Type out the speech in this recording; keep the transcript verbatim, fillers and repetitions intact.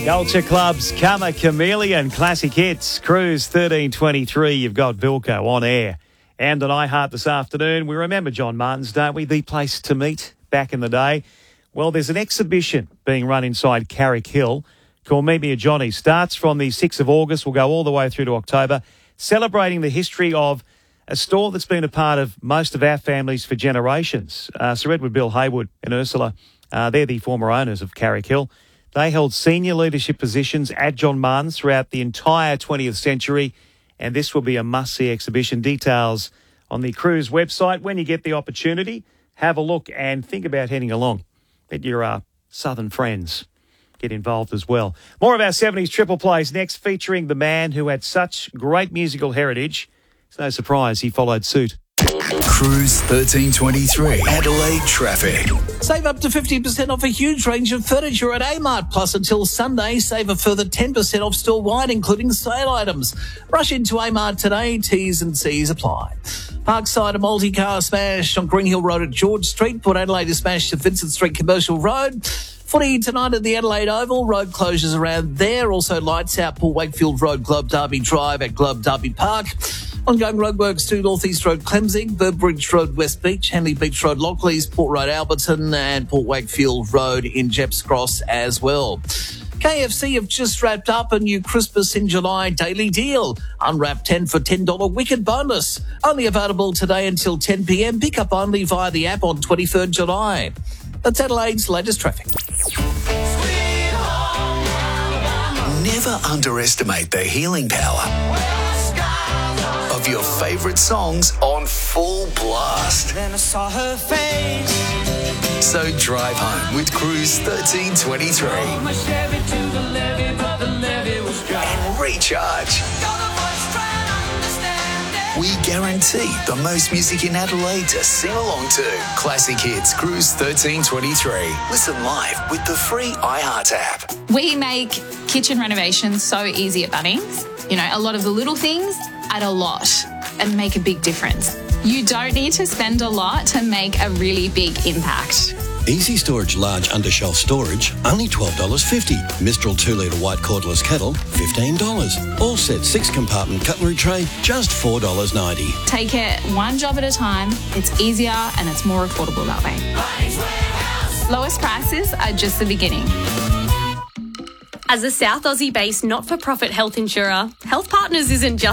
Culture Club's Karma Chameleon Classic Hits. Cruise thirteen twenty-three, you've got Vilko on air. And on iHeart this afternoon, we remember John Martins, don't we? The place to meet back in the day. Well, there's an exhibition being run inside Carrick Hill called Meet Me a Johnny. Starts from the sixth of August, will go all the way through to October, celebrating the history of a store that's been a part of most of our families for generations. Uh, Sir Edward Bill Haywood and Ursula, uh, they're the former owners of Carrick Hill. They held senior leadership positions at John Martins throughout the entire twentieth century, and this will be a must-see exhibition. Details on the cruise website. When you get the opportunity, have a look and think about heading along. Let your uh, southern friends get involved as well. More of our seventies triple plays next, featuring the man who had such great musical heritage. It's no surprise he followed suit. Cruise thirteen twenty-three, Adelaide traffic. Save up to fifty percent off a huge range of furniture at Amart. Plus, until Sunday, save a further ten percent off store-wide, including sale items. Rush into Amart today. T's and C's apply. Parkside, a multi-car smash on Green Hill Road at George Street. Port Adelaide is smashed at Vincent Street Commercial Road. Footy tonight at the Adelaide Oval. Road closures around there. Also lights out Port Wakefield Road, Globe Derby Drive at Globe Derby Park. Ongoing roadworks to North East Road, Clemsing, Burbridge Road, West Beach, Henley Beach Road, Lockleys, Port Road, Alberton, and Port Wakefield Road in Jeps Cross as well. K F C have just wrapped up a new Christmas in July daily deal. Unwrap ten for ten dollars Wicked Bonus. Only available today until ten p.m. Pick up only via the app on twenty-third of July. That's Adelaide's latest traffic. Never underestimate the healing power of your favourite songs on full blast. Then I saw her face. So drive home with Cruise thirteen twenty-three My Chevy to the levee, but the levee was dry. and recharge. We guarantee the most music in Adelaide to sing along to. Classic Hits, Cruise thirteen twenty-three. Listen live with the free iHeart app. We make kitchen renovations so easy at Bunnings. You know, a lot of the little things add a lot and make a big difference. You don't need to spend a lot to make a really big impact. Easy Storage Large Undershelf Storage, only twelve dollars fifty. Mistral two litre white cordless kettle, fifteen dollars. All set six compartment cutlery tray, just four dollars ninety. Take it one job at a time. It's easier and it's more affordable that way. Lowest prices are just the beginning. As a South Aussie-based not-for-profit health insurer, Health Partners isn't just